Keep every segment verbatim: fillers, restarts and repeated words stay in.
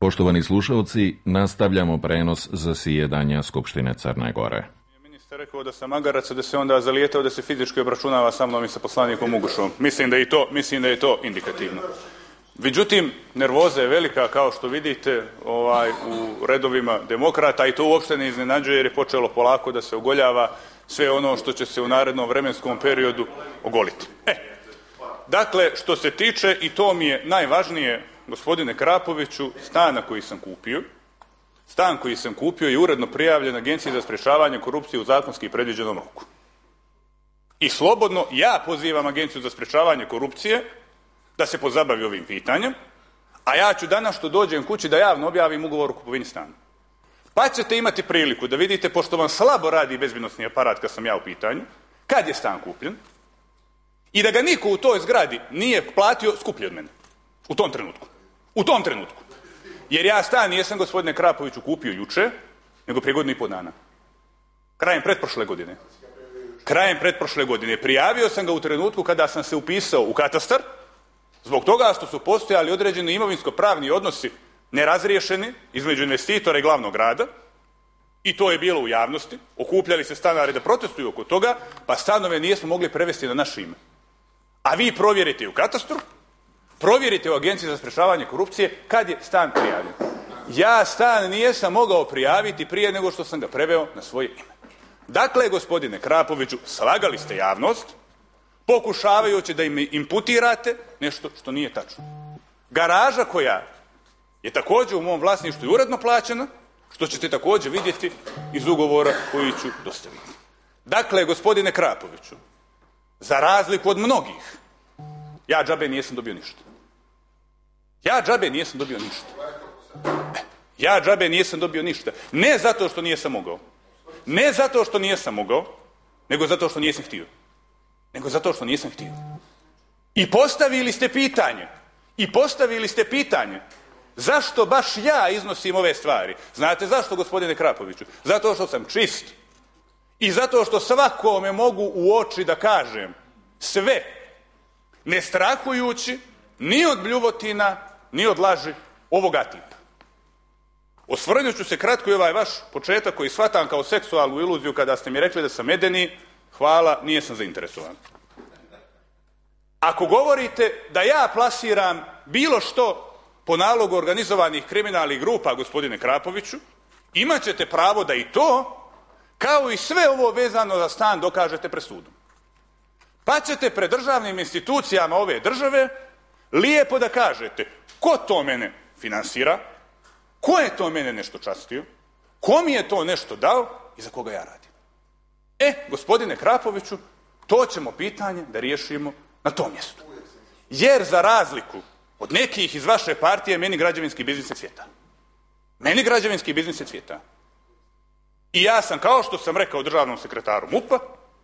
Poštovani slušalci, nastavljamo prenos zasjedanja Skupštine Crne Gore. Ministar rekao da sam magarac, da se onda zalijetao da se fizički obračunava sa mnom i sa poslanikom Ugušom. Mislim da je to, mislim da je to indikativno. Međutim, nervoza je velika, kao što vidite, ovaj, u redovima demokrata, i to uopšte ne iznenađuje jer je počelo polako da se ogoljava sve ono što će se u narednom vremenskom periodu ogoliti. E, dakle, što se tiče, i to mi je najvažnije, gospodine Krapoviću, stana koji sam kupio, stan koji sam kupio je uredno prijavljen Agenciji za sprječavanje korupcije u zakonski predviđenom roku. I slobodno ja pozivam Agenciju za sprječavanje korupcije da se pozabavi ovim pitanjem, a ja ću danas što dođem kući da javno objavim ugovor o kupovini stana. Pa ćete imati priliku da vidite, pošto vam slabo radi bezbednosni aparat kad sam ja u pitanju, kad je stan kupljen i da ga niko u toj zgradi nije platio skuplje od mene. U tom trenutku. U tom trenutku. Jer ja stan nisam, gospodine Krapoviću, kupio juče, nego prije godinu i pol dana. Krajem pretprošle godine. Krajem pretprošle godine. Prijavio sam ga u trenutku kada sam se upisao u katastar, zbog toga što su postojali određeni imovinsko-pravni odnosi nerazriješeni između investitora i glavnog grada, i to je bilo u javnosti. Okupljali se stanari da protestuju oko toga, pa stanove nismo mogli prevesti na naše ime. A vi provjerite u katastru, provjerite u Agenciji za sprječavanje korupcije kad je stan prijavljen. Ja stan nisam mogao prijaviti prije nego što sam ga preveo na svoje ime. Dakle, gospodine Krapoviću, slagali ste javnost, pokušavajući da im imputirate nešto što nije tačno. Garaža koja je također u mom vlasništvu i uredno plaćena, što ćete također vidjeti iz ugovora koji ću dostaviti. Dakle, gospodine Krapoviću, za razliku od mnogih, ja džabe nisam dobio ništa. Ja džabe nisam dobio ništa. Ja džabe nisam dobio ništa. Ne zato što nisam mogao. Ne zato što nisam mogao, nego zato što nisam htio. Nego zato što nisam htio. I postavili ste pitanje. I postavili ste pitanje. Zašto baš ja iznosim ove stvari? Znate zašto, gospodine Krapoviću? Zato što sam čist. I zato što svakome mogu u oči da kažem sve, ne strahujući ni od bljuvotina, ni od laži ovoga tipa. Osvrnut ću se kratko i ovaj vaš početak koji shvatam kao seksualnu iluziju kada ste mi rekli da sam medeni. Hvala, nije sam zainteresovan. Ako govorite da ja plasiram bilo što po nalogu organizovanih kriminalnih grupa, gospodine Krapoviću, imat ćete pravo da i to, kao i sve ovo vezano za stan, dokažete pred sudom. Pa ćete pred državnim institucijama ove države lijepo da kažete ko to mene finansira, ko je to mene nešto častio, ko mi je to nešto dao i za koga ja radim. E, gospodine Krapoviću, to ćemo pitanje da riješimo na tom mjestu. Jer za razliku od nekih iz vaše partije, meni građevinski biznis se cvjeta. Meni građevinski biznis se cvjeta. I ja sam, kao što sam rekao državnom sekretaru MUP-a,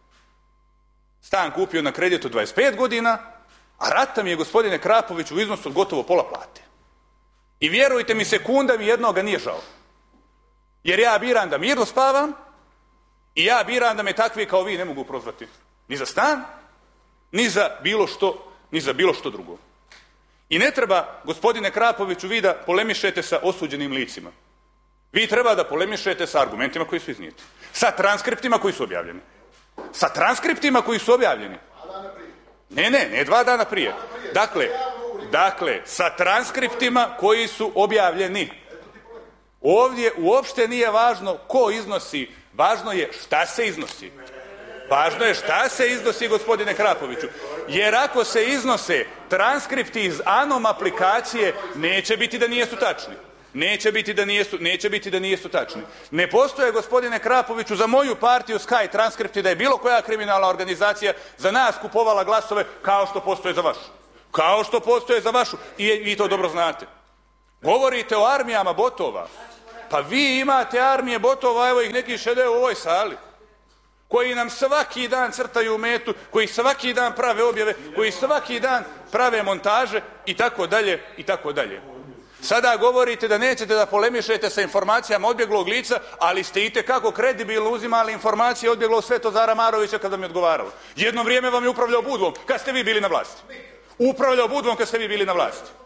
stan kupio na kreditu dvadeset pet godina, a rata mi je, gospodine Krapović, u iznosu od gotovo pola plate. I vjerujte mi, sekunda mi jednoga nije žao. Jer ja biram da mirno spavam i ja biram da me takvi kao vi ne mogu prozvati ni za stan, ni za bilo što, ni za bilo što drugo. I ne treba, gospodine Krapoviću, vi da polemišete sa osuđenim licima. Vi treba da polemišete sa argumentima koji su iznijeti. Sa transkriptima koji su objavljeni. Sa transkriptima koji su objavljeni. Ne, ne, ne dva dana prije. Dakle, dakle, sa transkriptima koji su objavljeni. Ovdje uopšte nije važno ko iznosi, važno je šta se iznosi. Važno je šta se iznosi, gospodine Krapoviću. Jer ako se iznose transkripti iz Anom aplikacije, neće biti da nijesu tačni. Neće biti da nijesu, neće biti da nijesu tačni. Ne postoje, gospodine Krapoviću, za moju partiju Sky transkripti da je bilo koja kriminalna organizacija za nas kupovala glasove kao što postoje za vašu. Kao što postoje za vašu. I vi to dobro znate. Govorite o armijama botova. Pa vi imate armije botova, evo ih neki šede u ovoj sali, koji nam svaki dan crtaju metu, koji svaki dan prave objave, koji svaki dan prave montaže i tako dalje i tako dalje. Sada govorite da nećete da polemišete sa informacijama odbjeglog lica, ali ste itekako kredibilno uzimali informacije odbjeglog Svetozara Marovića kada mi je odgovaralo. Jedno vrijeme vam je upravljao Budvom kad ste vi bili na vlasti. Upravljao Budvom kad ste vi bili na vlasti.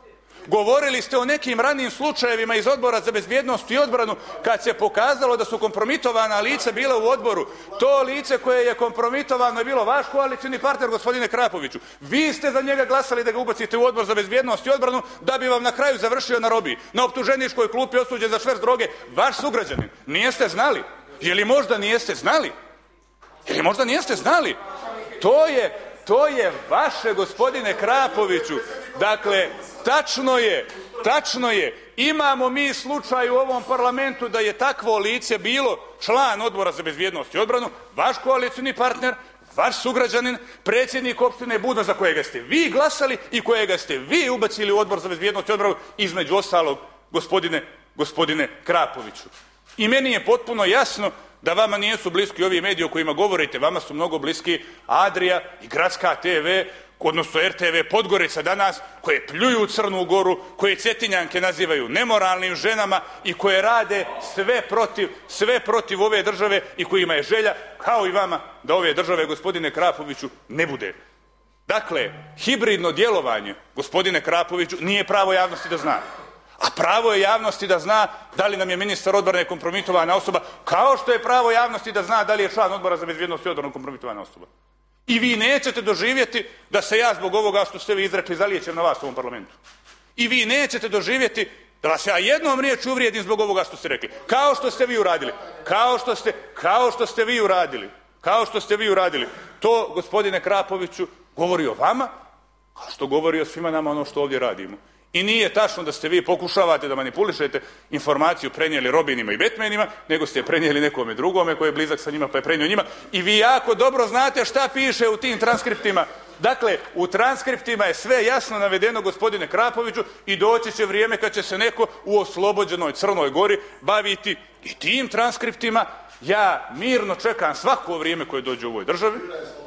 Govorili ste o nekim ranijim slučajevima iz Odbora za bezbjednost i odbranu kad se pokazalo da su kompromitovana lica bila u odboru. To lice koje je kompromitovano je bilo vaš koalicioni partner, gospodine Krapoviću. Vi ste za njega glasali da ga ubacite u Odbor za bezbjednost i odbranu da bi vam na kraju završio na robiji, na optuženičkoj klupi osuđen za šverc droge, vaš sugrađanin. Nijeste znali? Je li možda nijeste znali? Je li možda nijeste znali? To je, to je vaše, gospodine Krapoviću. Dakle, tačno je, tačno je. Imamo mi slučaj u ovom parlamentu da je takvo lice bilo član Odbora za bezbjednost i odbranu, vaš koalicioni partner, vaš sugrađanin, predsjednik opštine Budva za kojega ste vi glasali i kojega ste vi ubacili u Odbor za bezbjednost i odbranu, između ostalog, gospodine, gospodine Krapoviću. I meni je potpuno jasno da vama nisu bliski ovi mediji o kojima govorite, vama su mnogo bliski Adria i Gradska te ve, odnosno er te ve Podgorica danas, koje pljuju Crnu Goru, koje Cetinjanke nazivaju nemoralnim ženama i koje rade sve protiv, sve protiv ove države i kojima je želja, kao i vama, da ove države, gospodine Krapoviću, ne bude. Dakle, hibridno djelovanje, gospodine Krapoviću, nije pravo javnosti da zna. A pravo je javnosti da zna da li nam je ministar odbrane kompromitovana osoba, kao što je pravo javnosti da zna da li je član Odbora za bezbjednost i odbranu kompromitovana osoba. I vi nećete doživjeti da se ja zbog ovoga što ste vi izrekli zalijećem na vas u ovom parlamentu. I vi nećete doživjeti da vas ja jednom riječju uvrijedim zbog ovoga što ste rekli. Kao što ste vi uradili. Kao što ste, kao što ste vi uradili. Kao što ste vi uradili. To, gospodine Krapoviću, govori o vama, a što govori o svima nama ono što ovdje radimo. I nije tačno da ste vi pokušavate da manipulišete informaciju prenijeli Robinima i Batmanima, nego ste prenijeli nekome drugome koji je blizak sa njima pa je prenio njima. I vi jako dobro znate šta piše u tim transkriptima. Dakle, u transkriptima je sve jasno navedeno, gospodine Krapoviću, i doći će vrijeme kad će se neko u oslobođenoj Crnoj Gori baviti i tim transkriptima. Ja mirno čekam svako vrijeme koje dođe u ovoj državi.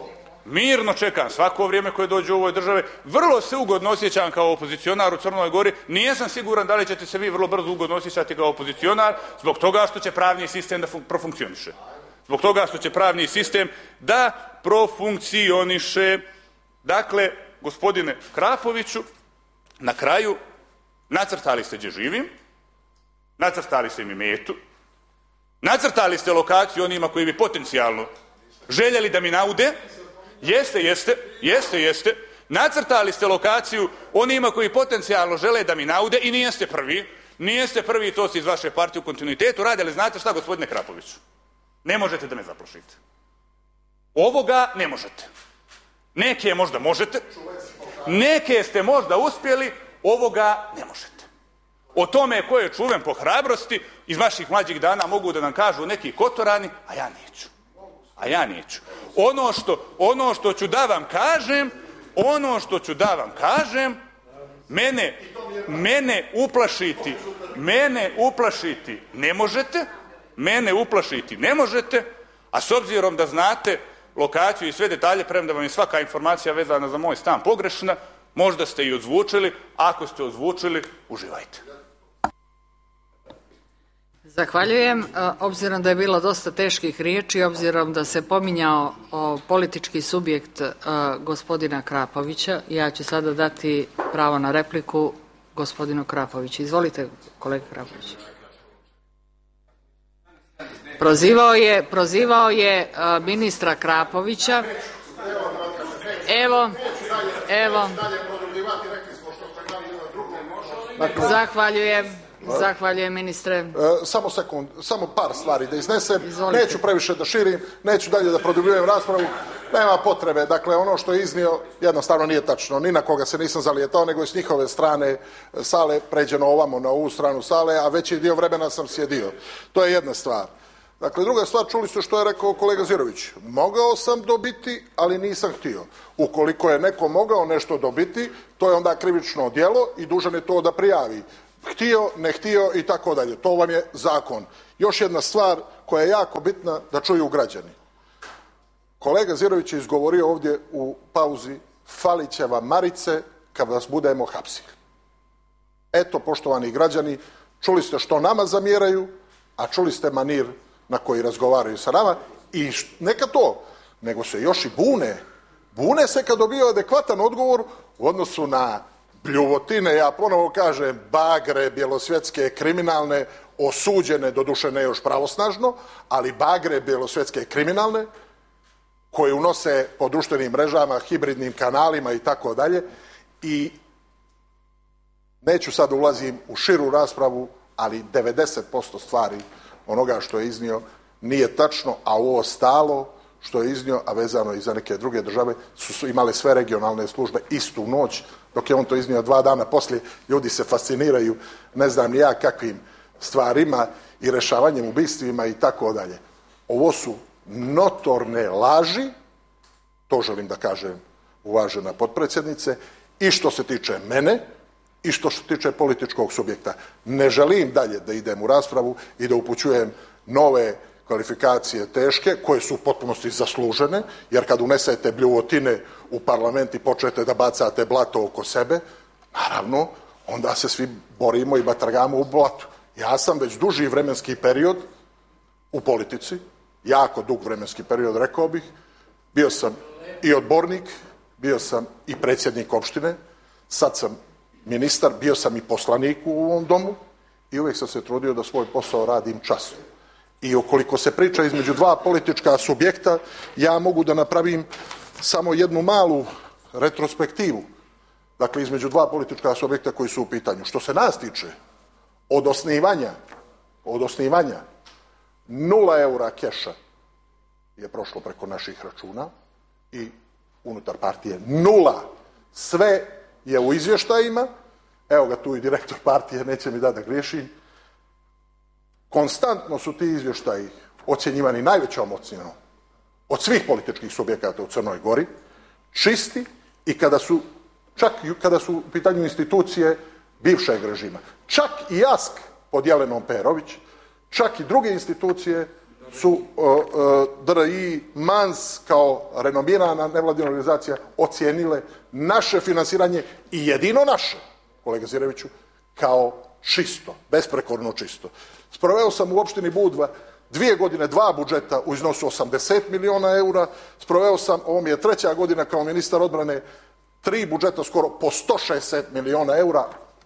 Mirno čekam svako vrijeme koje dođe u ovoj državi. Vrlo se ugodno osjećam kao opozicionar u Crnoj Gori. Nijesam siguran da li ćete se vi vrlo brzo ugodno osjećati kao opozicionar, zbog toga što će pravni sistem da profunkcioniše. Zbog toga što će pravni sistem da profunkcioniše. Dakle, gospodine Krapoviću, na kraju nacrtali ste gdje živim, nacrtali ste mi metu, nacrtali ste lokaciju onima koji bi potencijalno željeli da mi naude. Jeste, jeste, jeste, jeste. Nacrtali ste lokaciju onima koji potencijalno žele da mi naude i nijeste prvi. Nijeste prvi, to se iz vaše partije u kontinuitetu radi, ali znate šta, gospodine Krapoviću? Ne možete da me zaplašite. Ovoga ne možete. Neke možda možete, neke ste možda uspjeli, ovoga ne možete. O tome ko je čuven po hrabrosti, iz vaših mlađih dana mogu da nam kažu neki kotorani, a ja neću. A ja neću. Ono što, ono što ću da vam kažem, ono što ću da vam kažem, mene, mene uplašiti, mene uplašiti ne možete, mene uplašiti ne možete, a s obzirom da znate lokaciju i sve detalje, premda vam je svaka informacija vezana za moj stan pogrešna, možda ste i odzvučili, ako ste odzvučili, uživajte. Zahvaljujem. Obzirom da je bilo dosta teških riječi, obzirom da se pominjao o politički subjekt gospodina Krapovića, ja ću sada dati pravo na repliku gospodinu Krapoviću. Izvolite, kolega Krapović. Prozivao je, prozivao je ministra Krapovića. Evo, evo. Zahvaljujem. Zahvaljujem, ministre. E, samo sekund, samo par stvari da iznesem. Izvolite. Neću previše da širim, neću dalje da produbljujem raspravu. Nema potrebe. Dakle, ono što je iznio jednostavno nije tačno. Ni na koga se nisam zalijetao, nego je s njihove strane sale pređeno ovamo na ovu stranu sale, a veći dio vremena sam sjedio. To je jedna stvar. Dakle, druga stvar, čuli ste što je rekao kolega Zirović. Mogao sam dobiti, ali nisam htio. Ukoliko je neko mogao nešto dobiti, to je onda krivično djelo i dužan je to da prijavi. Htio, ne htio i tako dalje. To vam je zakon. Još jedna stvar koja je jako bitna da čuju građani. Kolega Zirović je izgovorio ovdje u pauzi, falit će vam marice kad vas budemo hapsili. Eto, poštovani građani, čuli ste što nama zamjeraju, a čuli ste manir na koji razgovaraju sa nama i neka to, nego se još i bune. Bune se kad dobiju adekvatan odgovor u odnosu na bljuvotine, ja ponovo kažem, bagre bjelosvjetske kriminalne, osuđene, doduše ne još pravosnažno, ali bagre bjelosvjetske kriminalne, koje unose po društvenim mrežama, hibridnim kanalima i tako dalje. I neću sad ulazim u širu raspravu, ali devedeset posto stvari onoga što je iznio nije tačno, a ovo ostalo što je iznio, a vezano i za neke druge države, su imale sve regionalne službe istu noć, dok je on to iznio dva dana poslije, ljudi se fasciniraju, ne znam ni ja kakvim stvarima i rešavanjem ubistvima i tako dalje. Ovo su notorne laži, to želim da kažem, uvažena potpredsjednice, i što se tiče mene, i što se tiče političkog subjekta. Ne želim dalje da idem u raspravu i da upućujem nove kvalifikacije teške, koje su u potpunosti zaslužene, jer kad unesete bljuvotine u parlament i počnete da bacate blato oko sebe, naravno, onda se svi borimo i batrgamo u blatu. Ja sam već duži vremenski period u politici, jako dug vremenski period, rekao bih, bio sam i odbornik, bio sam i predsjednik opštine, sad sam ministar, bio sam i poslanik u ovom domu i uvijek sam se trudio da svoj posao radim časno. I ukoliko se priča između dva politička subjekta, ja mogu da napravim samo jednu malu retrospektivu. Dakle, između dva politička subjekta koji su u pitanju. Što se nas tiče, od osnivanja, od osnivanja nula eura keša je prošlo preko naših računa i unutar partije nula. Sve je u izvještajima, evo ga tu i direktor partije, neće mi da da griješim. Konstantno su ti izvještaji ocjenjivani najvećom ocjenom od svih političkih subjekata u Crnoj Gori, čisti, i kada su, čak kada su u pitanju institucije bivšeg režima. Čak i A S K pod Jelenom Perović, čak i druge institucije su uh, uh, D R I, M A N S kao renomirana nevladina organizacija ocijenile naše finansiranje, i jedino naše, kolega Zireviću, kao čisto, besprekorno čisto. Sproveo sam u opštini Budva dvije godine dva budžeta u iznosu osamdeset miliona eura, sproveo sam, ovo mi je treća godina kao ministar odbrane, tri budžeta skoro po sto šezdeset miliona eura,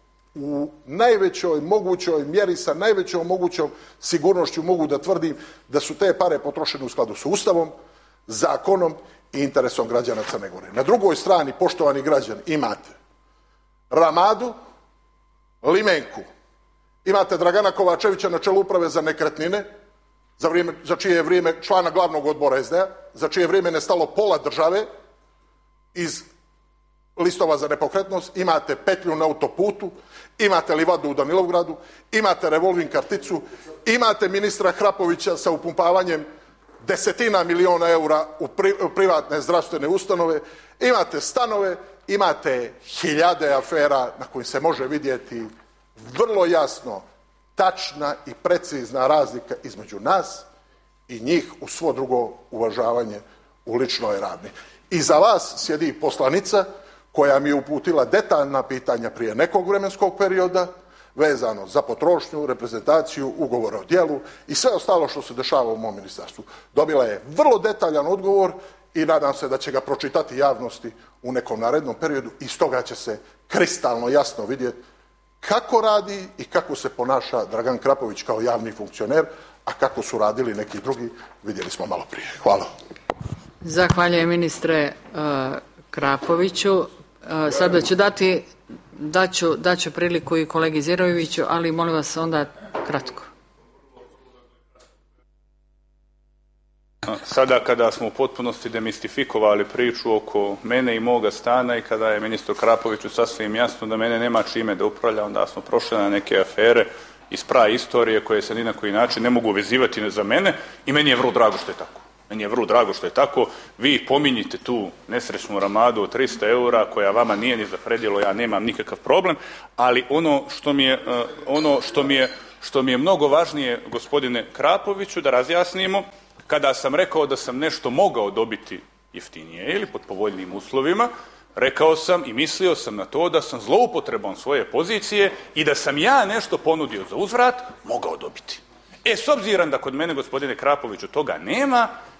u najvećoj mogućoj mjeri, sa najvećom mogućom sigurnošću mogu da tvrdim da su te pare potrošene u skladu s Ustavom, zakonom i interesom građana Crne Gore. Na drugoj strani, poštovani građani, imate Ramadu, Limenku, imate Dragana Kovačevića na čelu uprave za nekretnine, za, vrijeme, za čije je vrijeme člana glavnog odbora S D A, za čije vrijeme je nestalo pola države iz listova za nepokretnost, imate petlju na autoputu, imate livadu u Danilovgradu, imate revolving karticu, imate ministra Hrapovića sa upumpavanjem desetina miliona eura u pri, privatne zdravstvene ustanove, imate stanove, imate hiljade afera na kojim se može vidjeti vrlo jasno tačna i precizna razlika između nas i njih uz svo drugo uvažavanje u ličnoj radni. Iza vas sjedi poslanica koja mi je uputila detaljna pitanja prije nekog vremenskog perioda vezano za potrošnju, reprezentaciju, ugovore o djelu i sve ostalo što se dešava u mom ministarstvu. Dobila je vrlo detaljan odgovor i nadam se da će ga pročitati javnosti u nekom narednom periodu i stoga će se kristalno jasno vidjeti kako radi i kako se ponaša Dragan Krapović kao javni funkcioner, a kako su radili neki drugi, vidjeli smo malo prije. Hvala. Zahvaljujem ministre uh, Krapoviću. Uh, sada ću dati, daću, daću priliku i kolegi Ziroviću, ali molim vas onda kratko. Sada kada smo u potpunosti demistifikovali priču oko mene i moga stana i kada je ministru Krapoviću sasvim jasno da mene nema čime da upravlja, onda smo prošli na neke afere iz prave istorije koje se ni na koji način ne mogu vezivati za mene i meni je vrlo drago što je tako. Meni je vrlo drago što je tako. Vi pominjite tu nesrećnu Ramadu od trista eura koja vama nije ni za predjelo, ja nemam nikakav problem, ali ono što mi je, ono što mi je, što mi je mnogo važnije, gospodine Krapoviću, da razjasnimo, kada sam rekao da sam nešto mogao dobiti jeftinije ili pod povoljnijim uslovima, rekao sam i mislio sam na to da sam zloupotrebom svoje pozicije i da sam ja nešto ponudio za uzvrat mogao dobiti. E, s obzirom da kod mene, gospodine Krapoviću, toga nema,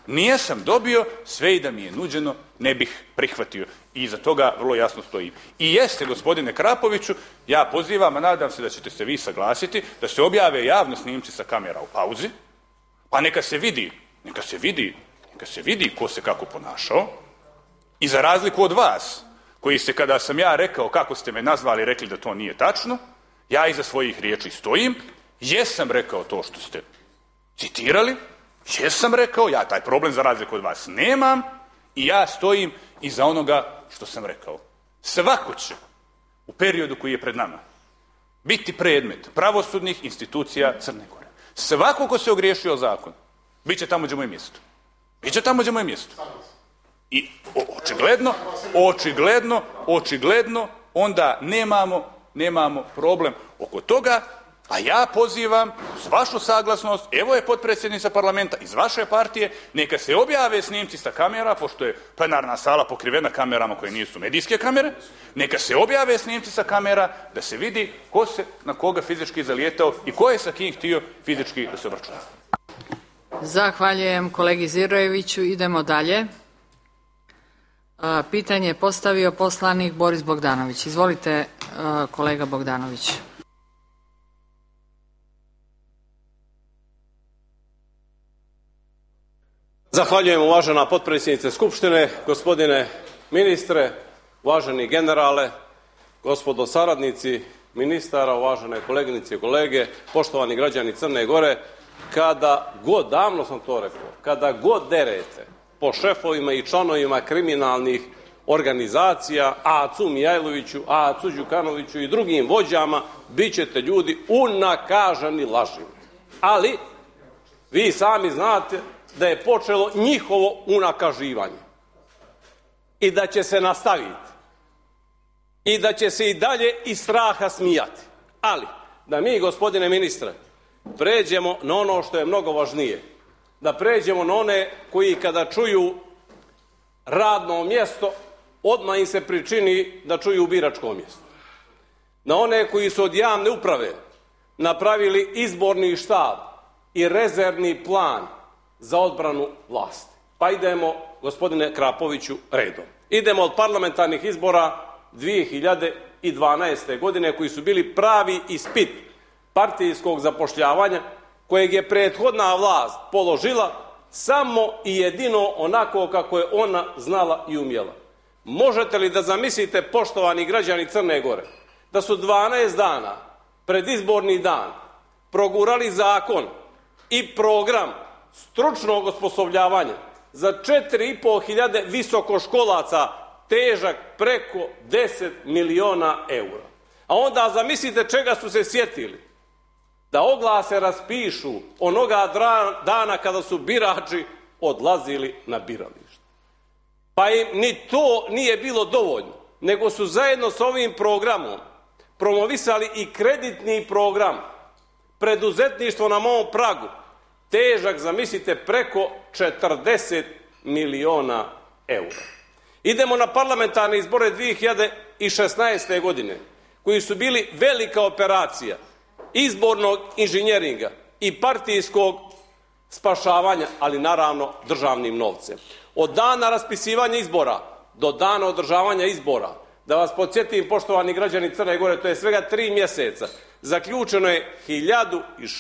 Nijesam dobio, sve i da mi je nuđeno, ne bih prihvatio. I iza toga vrlo jasno stojim. I jeste, gospodine Krapoviću, ja pozivam, a nadam se da ćete se vi saglasiti, da se objave javno snimci sa kamera u pauzi, pa neka se vidi, neka se vidi, neka se vidi ko se kako ponašao. I za razliku od vas, koji ste, kada sam ja rekao kako ste me nazvali, rekli da to nije tačno, ja iza svojih riječi stojim, jesam rekao to što ste citirali, jesam rekao, ja taj problem za razliku od vas nemam i ja stojim iza onoga što sam rekao. Svako će u periodu koji je pred nama biti predmet pravosudnih institucija Crne Gore. Svako ko se ogriješio o zakon, bit će tamo gdje mu je mjesto. Bit će tamo gdje mu je mjesto. I očigledno, očigledno, očigledno, onda nemamo, nemamo problem oko toga, a ja pozivam s vašu saglasnost, evo je potpredsjednica parlamenta iz vaše partije, neka se objave snimci sa kamera, pošto je plenarna sala pokrivena kamerama koje nisu medijske kamere, neka se objave snimci sa kamera da se vidi ko se na koga fizički zalijetao i ko je sa kim htio fizički da se obračuna. Zahvaljujem kolegi Zirojeviću. Idemo dalje. Pitanje je postavio poslanik Boris Bogdanović. Izvolite, kolega Bogdanović. Zahvaljujem, uvažena potpredsjednice Skupštine, gospodine ministre, uvaženi generale, gospodo saradnici ministara, uvažene koleginice i kolege, poštovani građani Crne Gore. Kada god, davno sam to rekao, kada god derete po šefovima i članovima kriminalnih organizacija, Acu Mijajloviću, Acu Đukanoviću i drugim vođama, bit ćete ljudi unakaženi lažima. Ali, vi sami znate da je počelo njihovo unakaživanje i da će se nastaviti i da će se i dalje iz straha smijati. Ali, da mi, gospodine ministre, pređemo na ono što je mnogo važnije, da pređemo na one koji kada čuju radno mjesto, odmah im se pričini da čuju biračko mjesto. Na one koji su od javne uprave napravili izborni štab i rezervni plan za odbranu vlasti. Pa idemo, gospodine Krapoviću, redom. Idemo od parlamentarnih izbora dvije hiljade dvanaeste. godine, koji su bili pravi ispit partijskog zapošljavanja, kojeg je prethodna vlast položila samo i jedino onako kako je ona znala i umjela. Možete li da zamislite, poštovani građani Crne Gore, da su dvanaest dana pred izborni dan progurali zakon i program stručnog osposobljavanja za četiri i po hiljade visokoškolaca težak preko deset miliona eura. A onda zamislite čega su se sjetili. Da oglase raspišu onoga dana kada su birači odlazili na biralište. Pa im ni to nije bilo dovoljno, nego su zajedno s ovim programom promovisali i kreditni program preduzetništvo na mom pragu, težak, zamislite, preko četrdeset miliona eura. Idemo na parlamentarne izbore dvije hiljade šesnaeste. godine, koji su bili velika operacija izbornog inženjeringa i partijskog spašavanja, ali naravno državnim novcem. Od dana raspisivanja izbora do dana održavanja izbora, da vas podsjetim, poštovani građani Crne Gore, to je svega tri mjeseca, zaključeno je hiljadu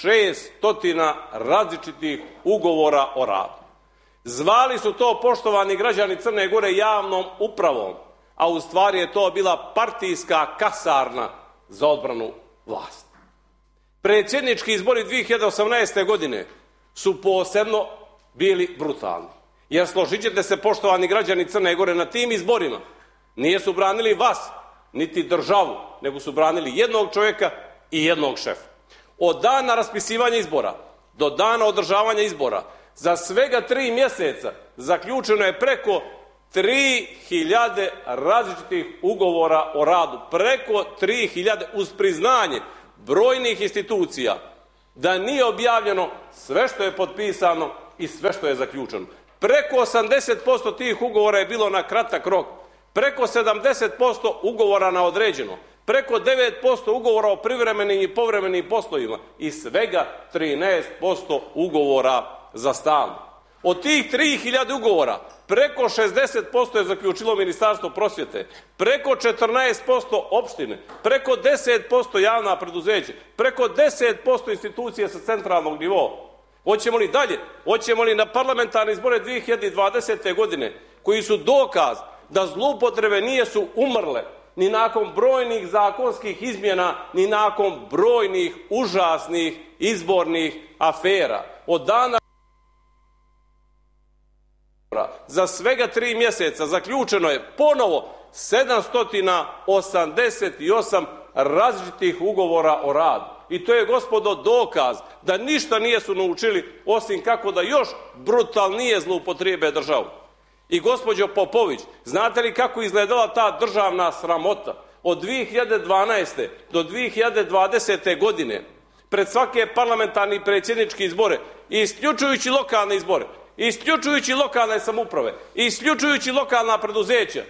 šesto različitih ugovora o radu. Zvali su to, poštovani građani Crne Gore, javnom upravom, a u stvari je to bila partijska kasarna za odbranu vlasti. Predsjednički izbori dvije hiljade osamnaeste. godine su posebno bili brutalni. Jer složit ćete se, poštovani građani Crne Gore, na tim izborima nisu branili vas, niti državu, nego su branili jednog čovjeka i jednog šefa. Od dana raspisivanja izbora do dana održavanja izbora, za svega tri mjeseca zaključeno je preko tri hiljade različitih ugovora o radu. Preko tri hiljade, uz priznanje brojnih institucija da nije objavljeno sve što je potpisano i sve što je zaključeno. Preko osamdeset posto tih ugovora je bilo na kratak rok, preko sedamdeset posto ugovora na određeno, preko devet posto ugovora o privremenim i povremenim poslovima i svega trinaest posto ugovora za stalno. Od tih tri hiljade ugovora preko šezdeset posto je zaključilo Ministarstvo prosvjete, preko četrnaest posto opštine, preko deset posto javna preduzeća, preko deset posto institucije sa centralnog nivoa. Hoćemo li dalje? Hoćemo li na parlamentarne izbore dvije hiljade dvadesete. godine, koji su dokaz da zloupotrebe nije su umrle ni nakon brojnih zakonskih izmjena, ni nakon brojnih užasnih izbornih afera. Od dana za svega tri mjeseca zaključeno je ponovo sedamsto osamdeset osam različitih ugovora o radu. I to je, gospodo, dokaz da ništa nisu naučili osim kako da još brutalnije zloupotrijebe državu. I gospođo Popović, znate li kako izgledala ta državna sramota? Od dvije hiljade dvanaeste. do dvije hiljade dvadesete. godine, pred svake parlamentarne i predsjedničke izbore, isključujući lokalne izbore, isključujući lokalne samouprave, isključujući lokalna preduzeća,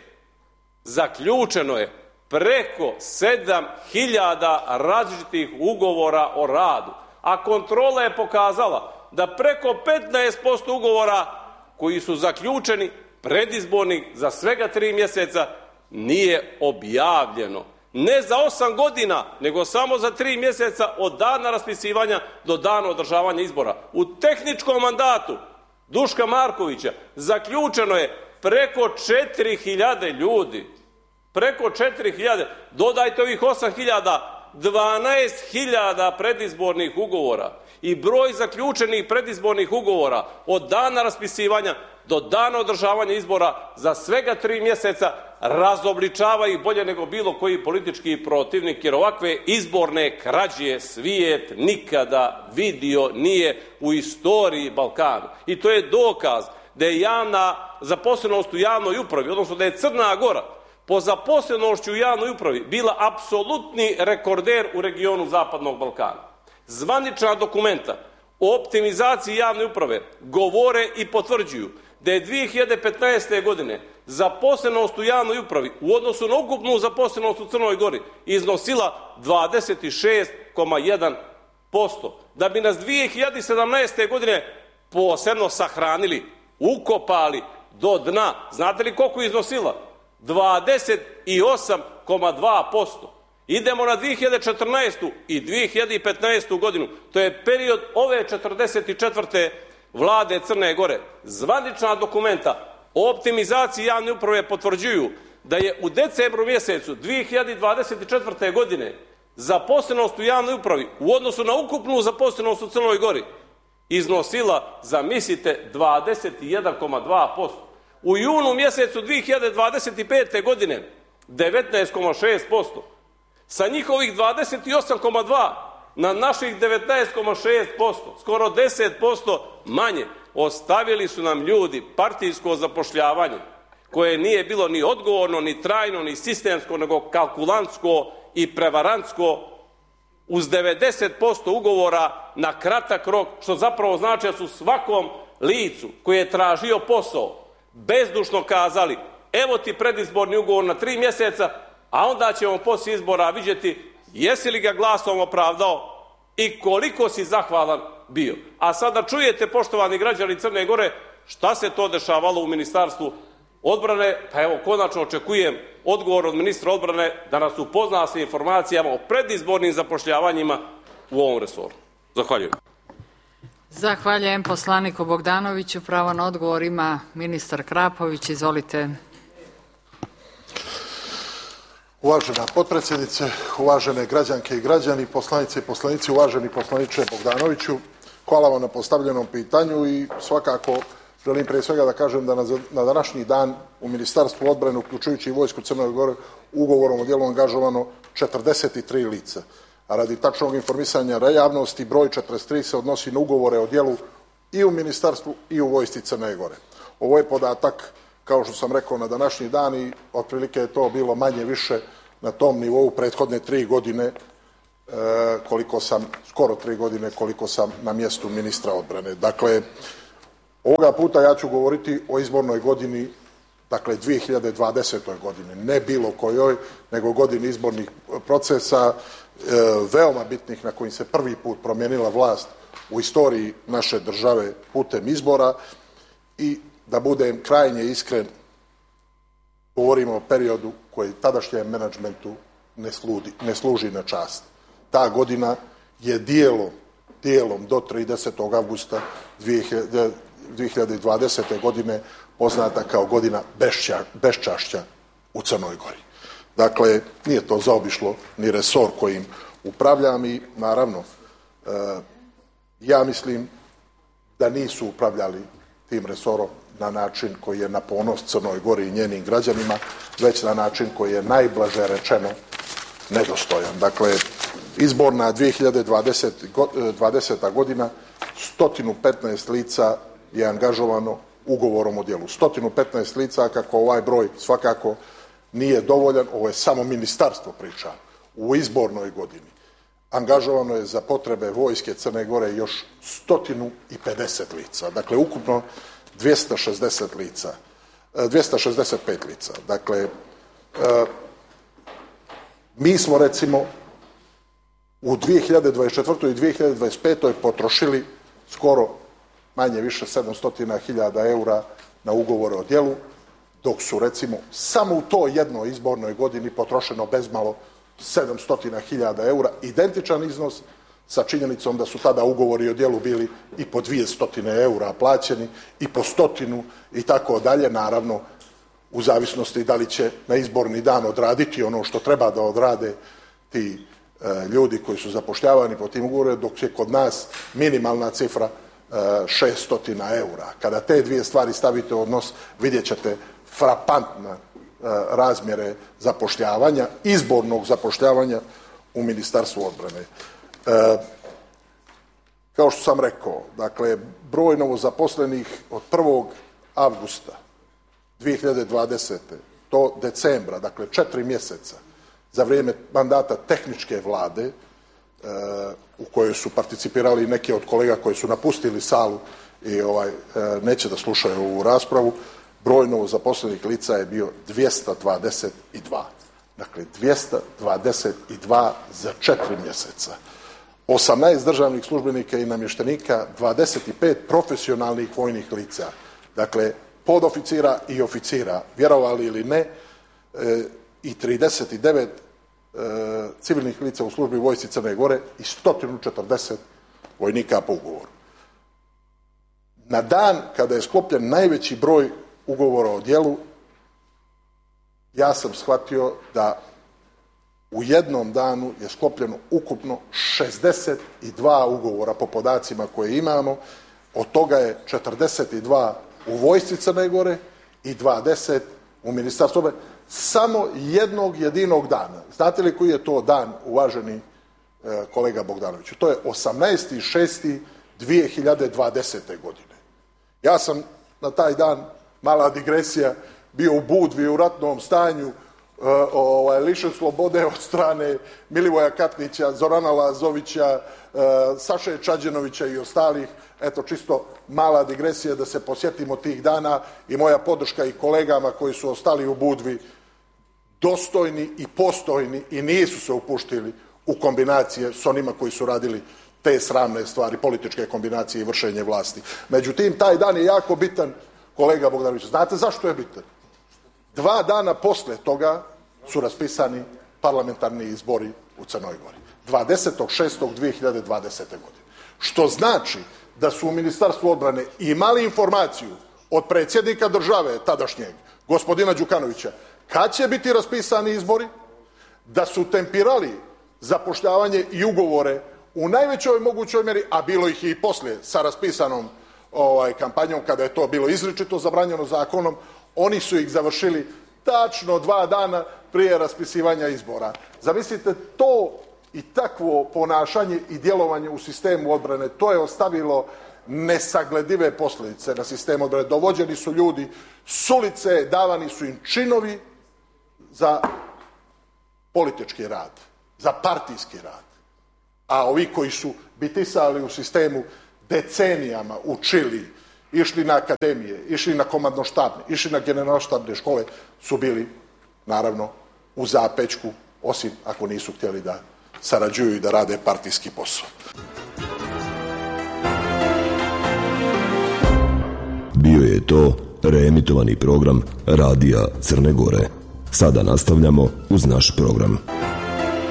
zaključeno je preko sedam hiljada različitih ugovora o radu. A kontrola je pokazala da preko petnaest posto ugovora koji su zaključeni predizbornih za svega tri mjeseca nije objavljeno. Ne za osam godina, nego samo za tri mjeseca od dana raspisivanja do dana održavanja izbora. U tehničkom mandatu Duška Markovića zaključeno je preko četiri hiljade ljudi. Preko četiri hiljade. Dodajte ovih osam hiljada, dvanaest hiljada predizbornih ugovora. I broj zaključenih predizbornih ugovora od dana raspisivanja do dana održavanja izbora za svega tri mjeseca razobličava ih bolje nego bilo koji politički protivnik, jer ovakve izborne krađe svijet nikada vidio nije u istoriji Balkana. I to je dokaz da je javna zaposlenost u javnoj upravi, odnosno da je Crna Gora po zaposlenošću u javnoj upravi bila apsolutni rekorder u regionu Zapadnog Balkana. Zvanična dokumenta o optimizaciji javne uprave govore i potvrđuju da je dvije hiljade petnaeste. godine zaposlenost u javnoj upravi u odnosu na ukupnu zaposlenost u Crnoj Gori iznosila dvadeset šest zarez jedan posto. Da bi nas dvije hiljade sedamnaeste. godine posebno sahranili, ukopali do dna. Znate li koliko je iznosila? dvadeset osam zarez dva posto. Idemo na dvije hiljade četrnaestu. i dvije hiljade petnaestu. godinu. To je period ove četrdeset četvrte. vlade Crne Gore. Zvanična dokumenta o optimizaciji javne uprave potvrđuju da je u decembru mjesecu dvije hiljade dvadeset četvrte. godine zaposlenost u javnoj upravi u odnosu na ukupnu zaposlenost u Crnoj Gori iznosila, zamislite, dvadeset jedan zarez dva posto. U junu mjesecu dvije hiljade dvadeset pete. godine devetnaest zarez šest posto. Sa njihovih dvadeset osam zarez dva na naših devetnaest zarez šest posto, skoro deset posto manje, ostavili su nam ljudi partijsko zapošljavanje, koje nije bilo ni odgovorno, ni trajno, ni sistemsko, nego kalkulantsko i prevarantsko, uz devedeset posto ugovora na kratak rok, što zapravo znači da su svakom licu koji je tražio posao bezdušno kazali: evo ti predizborni ugovor na tri mjeseca, a onda ćemo poslije izbora vidjeti jesi li ga glasom opravdao i koliko si zahvalan bio. A sada čujete, poštovani građani Crne Gore, šta se to dešavalo u Ministarstvu odbrane. Pa evo, konačno očekujem odgovor od ministra odbrane da nas upozna sa informacijama o predizbornim zapošljavanjima u ovom resoru. Zahvaljujem. Zahvaljujem poslaniku Bogdanoviću. Pravo na odgovor ima ministar Krapović. Izvolite. Uvažena potpredsjednice, uvažene građanke i građani, poslanice i poslanici, uvaženi poslaniče Bogdanoviću, hvala vam na postavljenom pitanju i svakako želim prije svega da kažem da na današnji dan u Ministarstvu odbrane, uključujući i Vojsku Crne Gore, ugovorom o djelu angažovano četrdeset tri lica. A radi tačnog informisanja javnosti, broj četrdeset tri se odnosi na ugovore o djelu i u Ministarstvu i u Vojsci Crne Gore. Ovo je podatak, kao što sam rekao, na današnji dan i otprilike je to bilo manje više na tom nivou prethodne tri godine, koliko sam, skoro tri godine koliko sam na mjestu ministra odbrane. Dakle, ovoga puta ja ću govoriti o izbornoj godini, dakle dvije hiljade dvadesetoj. godini, ne bilo kojoj, nego godini izbornih procesa, veoma bitnih, na kojim se prvi put promijenila vlast u istoriji naše države putem izbora. i da budem krajnje iskren, govorimo o periodu koji tadašnjem menadžmentu ne, sludi, ne služi na čast. Ta godina je dijelom, dijelom do tridesetog avgusta dvije hiljade dvadesete. godine poznata kao godina bešća, beščašća u Crnoj Gori. Dakle, nije to zaobišlo ni resor kojim upravljam i naravno, ja mislim da nisu upravljali tim resorom na način koji je na ponos Crnoj Gori i njenim građanima, već na način koji je najblaže rečeno nedostojan. Dakle, izborna dvije hiljade dvadeseta. godina, sto petnaest lica je angažovano ugovorom o djelu. sto petnaest lica, kako ovaj broj svakako nije dovoljan, ovo je samo ministarstvo priča, u izbornoj godini angažovano je za potrebe vojske Crne Gore još sto pedeset lica. Dakle, ukupno dvjesto šezdeset lica, dvjesto šezdeset pet lica. Dakle, mi smo recimo u dvije hiljade dvadeset četvrtoj. i dvije hiljade dvadeset petoj. potrošili skoro manje više sedamsto hiljada eura na ugovore o djelu, dok su recimo samo u toj jednoj izbornoj godini potrošeno bezmalo sedamsto hiljada eura, identičan iznos sa činjenicom da su tada ugovori o djelu bili i po dvjesto eura plaćeni i po stotinu i tako dalje, naravno u zavisnosti da li će na izborni dan odraditi ono što treba da odrade ti e, ljudi koji su zapošljavani po tim ugovorima, dok je kod nas minimalna cifra e, šesto eura. Kada te dvije stvari stavite u odnos, vidjet ćete frapantne e, razmjere zapošljavanja, izbornog zapošljavanja u Ministarstvu odbrane. E, kao što sam rekao, dakle, broj novozaposlenih od prvog avgusta dvije hiljade dvadesete. do decembra, dakle četiri mjeseca, za vrijeme mandata tehničke vlade, e, u kojoj su participirali neki od kolega koji su napustili salu i ovaj, e, neće da slušaju ovu raspravu, broj novozaposlenih lica je bio dvjesto dvadeset dva. Dakle, dvjesto dvadeset dva za četiri mjeseca. osamnaest državnih službenika i namještenika, dvadeset pet profesionalnih vojnih lica. Dakle, podoficira i oficira, vjerovali ili ne, e, i trideset devet e, civilnih lica u službi vojsci Crne Gore i sto četrdeset vojnika po ugovoru. Na dan kada je sklopljen najveći broj ugovora o djelu, ja sam shvatio da u jednom danu je sklopljeno ukupno šezdeset dva ugovora po podacima koje imamo, od toga je četrdeset dva u vojsci Crne Gore i dvadeset u Ministarstvu obrane, samo jednog jedinog dana. Znate li koji je to dan, uvaženi e, kolega Bogdanoviću? To je osamnaesti šesti dvije hiljade dvadesete. godine. Ja sam na taj dan, mala digresija, bio u Budvi u ratnom stanju, e, ovaj, lišen slobode od strane Milivoja Katnića, Zorana Lazovića, e, Saše Čađenovića i ostalih. Eto, čisto mala digresija da se posjetimo tih dana i moja podrška i kolegama koji su ostali u Budvi, dostojni i postojni i nisu se upuštili u kombinacije s onima koji su radili te sramne stvari, političke kombinacije i vršenje vlasti. Međutim, taj dan je jako bitan, kolega Bogdanović. Znate zašto je bitan? Dva dana posle toga su raspisani parlamentarni izbori u Crnoj Gori. dvadesetog šestog dvije hiljade dvadesete. godine. Što znači da su u Ministarstvu odbrane imali informaciju od predsjednika države tadašnjeg, gospodina Đukanovića, kad će biti raspisani izbori, da su tempirali zapošljavanje i ugovore u najvećoj mogućoj mjeri, a bilo ih i poslije sa raspisanom ovaj, kampanjom, kada je to bilo izričito zabranjeno zakonom, oni su ih završili tačno dva dana prije raspisivanja izbora. Zamislite to i takvo ponašanje i djelovanje u sistemu odbrane, to je ostavilo nesagledive posljedice na sistem odbrane. Dovođeni su ljudi s ulice, davani su im činovi za politički rad, za partijski rad. A ovi koji su bitisali u sistemu decenijama, učili, išli na akademije, išli na komandno-štabne, išli na generalno-štabne škole, su bili, naravno, u zapećku, osim ako nisu htjeli da sarađuju i da rade partijski posao. Bio je je to reemitovani program Radija Crne Gore. Sada nastavljamo uz naš program.